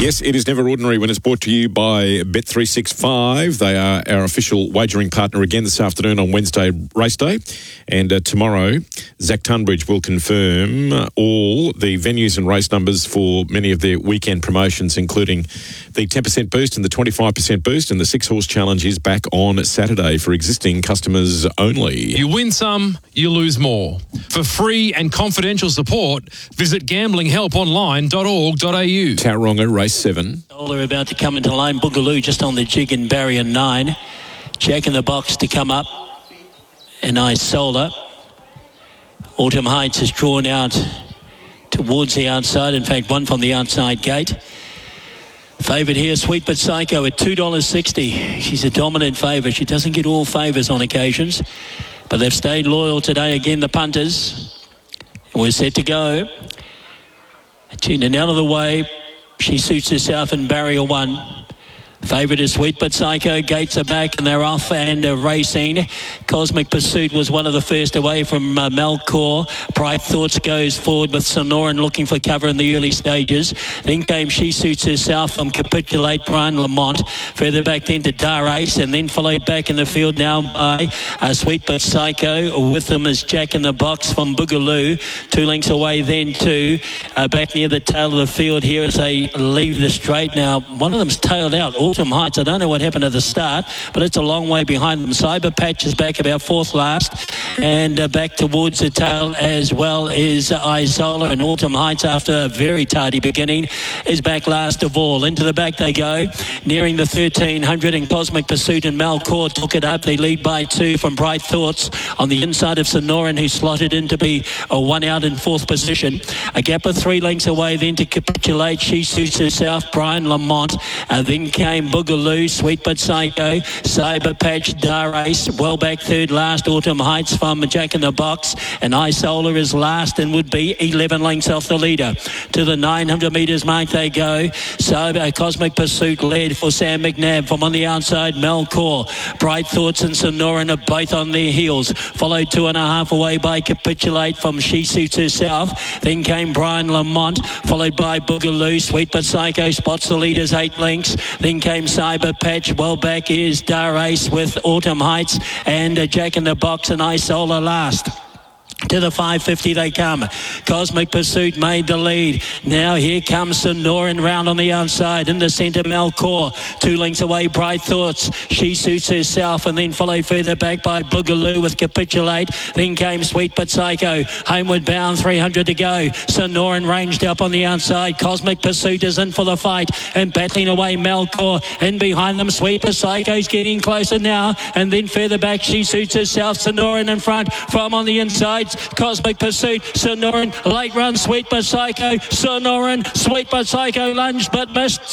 Yes, it is never ordinary when it's brought to you by Bet365. They are our official wagering partner again this afternoon on Wednesday race day. And tomorrow, Zach Tunbridge will confirm all the venues and race numbers for many of their weekend promotions, including the 10% boost and the 25% boost. And the 6-horse challenge is back on Saturday for existing customers only. You win some, you lose more. For free and confidential support, visit gamblinghelponline.org.au. Tauranga, race 7. They're about to come into line. Boogaloo just on the jig in barrier 9. Jack in the Box to come up. And Isola. Autumn Heights is drawn out towards the outside. In fact, one from the outside gate. Favoured here, Sweet But Psycho at $2.60. She's a dominant favourite. She doesn't get all favours on occasions. But they've stayed loyal today again, the punters. And we're set to go. Tuning out of the way. She suits herself in barrier 1. Favourite is Sweet But Psycho. Gates are back and they're off and racing. Cosmic Pursuit was one of the first away from Melkor. Bright Thoughts goes forward with Sonoran looking for cover in the early stages. Then came She Suits Herself from Capitulate, Brian Lamont. Further back then to Dar Ace and then followed back in the field now by Sweet But Psycho. With them is Jack in the Box from Boogaloo. 2 lengths away then to back near the tail of the field here as they leave the straight. Now, one of them's tailed out. Autumn Heights, I don't know what happened at the start, but it's a long way behind them. Cyber Patch is back about 4th last, and back towards the tail as well is Isola, and Autumn Heights, after a very tardy beginning, is back last of all. Into the back they go, nearing the 1300, and Cosmic Pursuit and Melkor took it up. They lead by 2 from Bright Thoughts on the inside of Sonoran, who slotted in to be a 1 out in 4th position. A gap of 3 lengths away then to Capitulate. She Suits Herself, Brian Lamont. Then came Boogaloo, Sweet But Psycho, Cyber Patch, Dar Ace, well back 3rd last, Autumn Heights from Jack in the Box, and Isola is last and would be 11 lengths off the leader. To the 900 metres mark they go. Cyber Cosmic Pursuit led for Sam McNabb. From on the outside, Melkor. Bright Thoughts and Sonoran are both on their heels. Followed 2.5 away by Capitulate from She Suits Herself. Then came Brian Lamont, followed by Boogaloo. Sweet But Psycho spots the leaders 8 lengths. Then came Cyber Patch. Well back is Dar Ace with Autumn Heights and Jack in the Box and Isola last. To the 550 they come. Cosmic Pursuit made the lead. Now here comes Sonoran round on the outside. In the centre, Melkor. 2 lengths away, Bright Thoughts. She Suits Herself, and then followed further back by Boogaloo with Capitulate. Then came Sweet But Psycho. Homeward bound, 300 to go. Sonoran ranged up on the outside. Cosmic Pursuit is in for the fight. And battling away, Melkor. In behind them, Sweet But Psycho's getting closer now. And then further back, She Suits Herself. Sonoran in front. From on the inside, Cosmic Pursuit, Sonoran, late run, Sweet But Psycho, Sonoran, Sweet But Psycho lunged but missed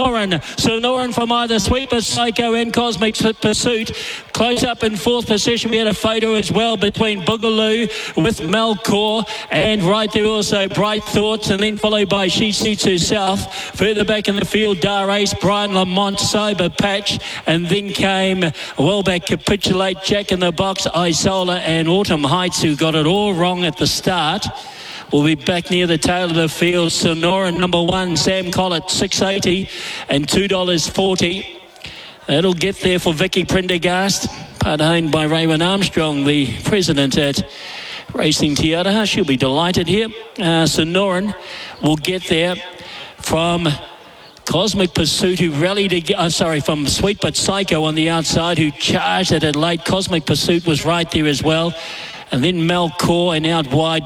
Sonoran from either Sweet But Psycho and Cosmic Pursuit. Close up in 4th position. We had a photo as well between Boogaloo with Melkor, and right there also Bright Thoughts, and then followed by She Suits Herself. Further back in the field, Dar Ace, Brian Lamont, Cyber Patch, and then came well back Capitulate, Jack in the Box, Isola and Autumn Heights, who got it all wrong at the start. We'll be back near the tail of the field. Sonoran number 1, Sam Collett, $6.80 and $2.40. That'll get there for Vicky Prendergast, part owned by Raymond Armstrong, the president at Racing Toyota. She'll be delighted here. Sonoran will get there from Cosmic Pursuit, who rallied from Sweet But Psycho on the outside, who charged at it late. Cosmic Pursuit was right there as well. And then Melkor, and out wide